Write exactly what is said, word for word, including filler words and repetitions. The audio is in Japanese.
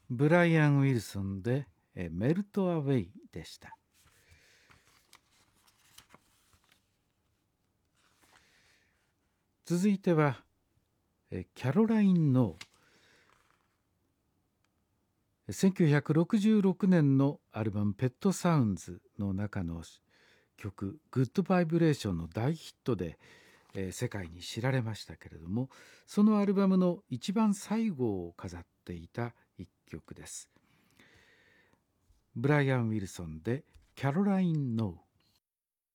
ブライアン・ウィルソンでえメルト・アウェイでした。続いてはえキャロライン・ノー。せんきゅうひゃくろくじゅうろくねんのアルバム「ペット・サウンズ」の中の曲「グッド・バイブレーション」の大ヒットで、えー、世界に知られましたけれども、そのアルバムの一番最後を飾っていた一曲です。ブライアン・ウィルソンで「キャロライン・ノー」。